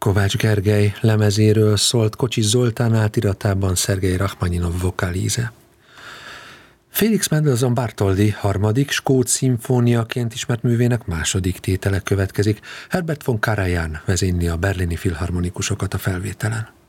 Kovács Gergely lemezéről szólt Kocsis Zoltán, átiratában Szergej Rachmaninov vokálíze. Félix Mendelssohn Bartholdy harmadik, skót szimfóniaként ismert művének második tétele következik. Herbert von Karajan vezényli a berlini filharmonikusokat a felvételen.